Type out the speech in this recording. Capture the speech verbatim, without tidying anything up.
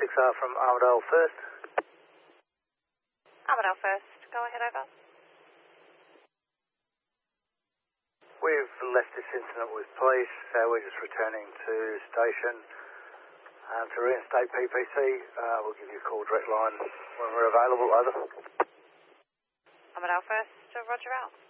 six R from Armadale First. Armadale First, go ahead, over. We've left this incident with police, so we're just returning to station um, to reinstate P P C. Uh, we'll give you a call direct line when we're available, over. Armadale First, roger out.